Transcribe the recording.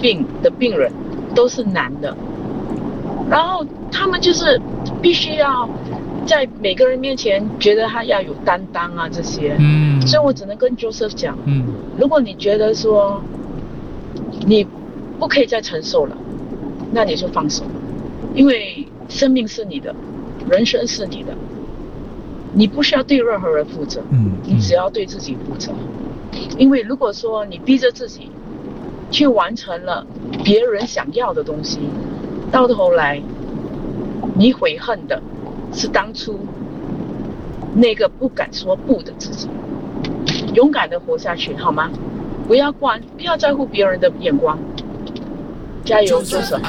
病的病人都是男的，然后他们就是必须要在每个人面前觉得他要有担当啊这些，所以我只能跟 Joseph 讲，如果你觉得说你不可以再承受了，那你就放手，因为生命是你的，人生是你的，你不需要对任何人负责，你只要对自己负责。因为如果说你逼着自己去完成了别人想要的东西，到头来你悔恨的是当初那个不敢说不的自己。勇敢的活下去好吗？不要在乎别人的眼光。加油，Joseph。